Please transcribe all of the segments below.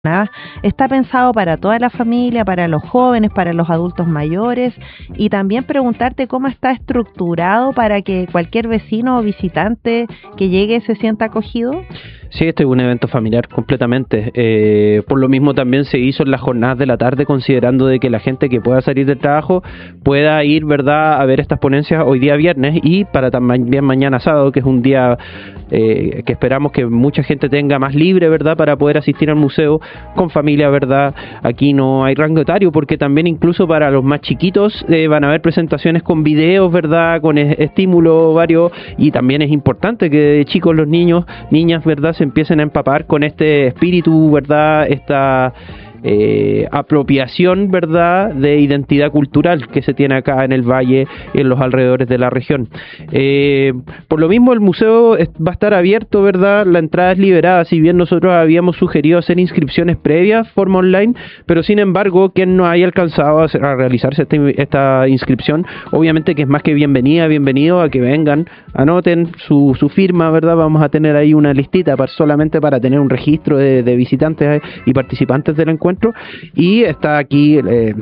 Está pensado para toda la familia, para los jóvenes, para los adultos mayores, y también preguntarte cómo está estructurado para que cualquier vecino o visitante que llegue se sienta acogido. Sí, este es un evento familiar completamente. Por lo mismo también se hizo en las jornadas de la tarde, considerando de que la gente que pueda salir del trabajo pueda ir, ¿verdad?, a ver estas ponencias hoy día viernes y para también mañana sábado, que es un día que esperamos que mucha gente tenga más libre, ¿verdad?, para poder asistir al museo con familia, ¿verdad? Aquí no hay rango etario porque también incluso para los más chiquitos van a haber presentaciones con videos, ¿verdad?, con estímulos varios, y también es importante que de chicos los niños, niñas, ¿verdad?, se empiecen a empapar con este espíritu, ¿verdad?, esta apropiación, ¿verdad?, de identidad cultural que se tiene acá en el valle y en los alrededores de la región. Por lo mismo el museo va a estar abierto, ¿verdad?, la entrada es liberada, si bien nosotros habíamos sugerido hacer inscripciones previas, forma online, pero sin embargo quien no haya alcanzado a realizarse esta inscripción, obviamente que es más que bienvenido a que vengan, anoten su firma, ¿verdad? Vamos a tener ahí una listita solamente para tener un registro de visitantes y participantes del encuentro. Y está aquí,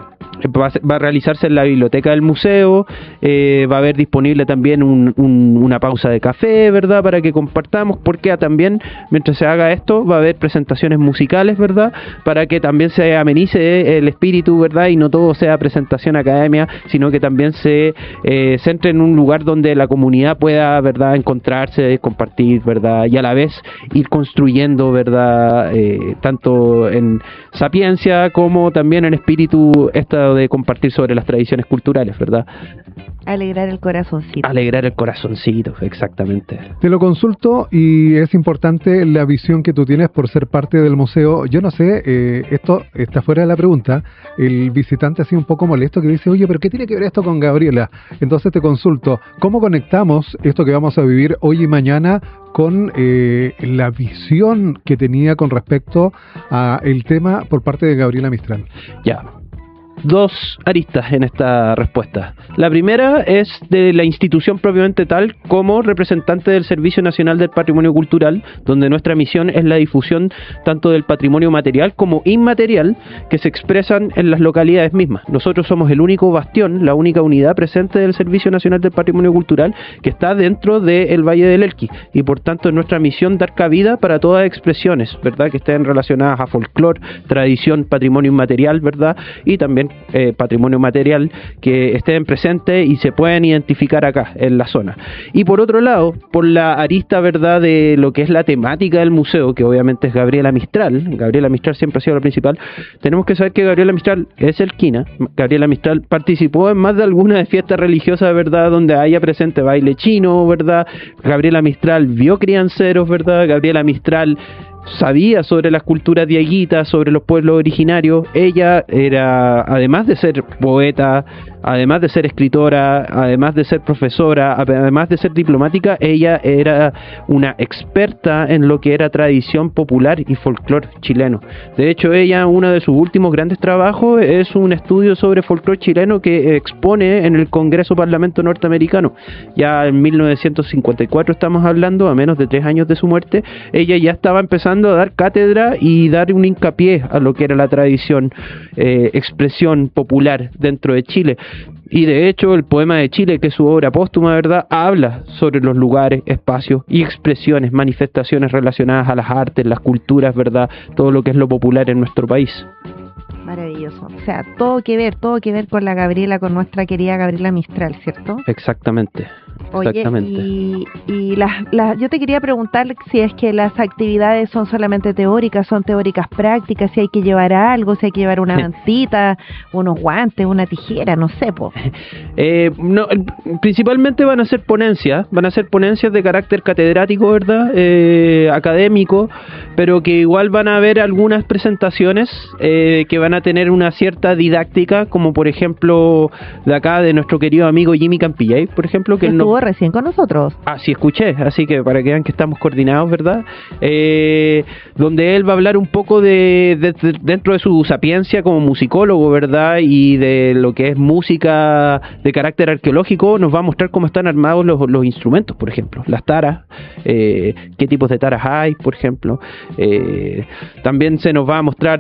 va a realizarse en la biblioteca del museo, va a haber disponible también una pausa de café, ¿verdad?, para que compartamos, porque también mientras se haga esto va a haber presentaciones musicales, ¿verdad?, para que también se amenice el espíritu, ¿verdad?, y no todo sea presentación academia, sino que también se centre en un lugar donde la comunidad pueda, ¿verdad?, encontrarse, compartir, ¿verdad?, y a la vez ir construyendo, ¿verdad?, tanto en sapiencia como también en espíritu de compartir sobre las tradiciones culturales, ¿verdad? Alegrar el corazoncito. Alegrar el corazoncito, exactamente. Te lo consulto y es importante la visión que tú tienes por ser parte del museo. Yo no sé, esto está fuera de la pregunta. El visitante ha sido un poco molesto que dice, oye, pero ¿qué tiene que ver esto con Gabriela? Entonces te consulto, ¿cómo conectamos esto que vamos a vivir hoy y mañana con la visión que tenía con respecto a el tema por parte de Gabriela Mistral? Ya. Dos aristas en esta respuesta. La primera es de la institución propiamente tal como representante del Servicio Nacional del Patrimonio Cultural, donde nuestra misión es la difusión tanto del patrimonio material como inmaterial que se expresan en las localidades mismas. Nosotros somos el único bastión, la única unidad presente del Servicio Nacional del Patrimonio Cultural que está dentro del Valle del Elqui, y por tanto es nuestra misión dar cabida para todas expresiones, ¿verdad?, que estén relacionadas a folclore, tradición, patrimonio inmaterial, ¿verdad?, y también patrimonio material que estén presentes y se pueden identificar acá en la zona. Y por otro lado, por la arista, ¿verdad?, de lo que es la temática del museo, que obviamente es Gabriela Mistral siempre ha sido la principal. Tenemos que saber que Gabriela Mistral es elquina. Gabriela Mistral participó en más de alguna fiesta religiosa, ¿verdad?, donde haya presente baile chino, ¿verdad? Gabriela Mistral vio crianceros, ¿verdad? Gabriela Mistral sabía sobre las culturas dieguitas, sobre los pueblos originarios. Ella era, además de ser poeta, además de ser escritora, además de ser profesora, además de ser diplomática, ella era una experta en lo que era tradición popular y folclore chileno. De hecho, ella, uno de sus últimos grandes trabajos es un estudio sobre folclore chileno que expone en el Congreso Parlamento Norteamericano. Ya en 1954 estamos hablando, a menos de 3 años de su muerte, ella ya estaba empezando a dar cátedra y dar un hincapié a lo que era la tradición, expresión popular dentro de Chile. Y de hecho el Poema de Chile, que es su obra póstuma, ¿verdad?, habla sobre los lugares, espacios y expresiones, manifestaciones relacionadas a las artes, las culturas, ¿verdad?, todo lo que es lo popular en nuestro país. Maravilloso. O sea, todo que ver con la Gabriela, con nuestra querida Gabriela Mistral, ¿cierto? Exactamente. Oye, Exactamente. y yo te quería preguntar si es que las actividades son solamente teóricas, son teóricas prácticas, si hay que llevar algo, si hay que llevar una mantita, unos guantes, una tijera, no sé, po. No, principalmente van a ser ponencias de carácter catedrático, ¿verdad?, académico, pero que igual van a haber algunas presentaciones que van a tener una cierta didáctica, como por ejemplo de acá de nuestro querido amigo Jimmy Campillay, por ejemplo, que estuvo estuvo recién con nosotros. Así escuché, así que para que vean que estamos coordinados, ¿verdad? Donde él va a hablar un poco de dentro de su sapiencia como musicólogo, ¿verdad? Y de lo que es música de carácter arqueológico, nos va a mostrar cómo están armados los instrumentos, por ejemplo, las taras, qué tipos de taras hay, por ejemplo. También se nos va a mostrar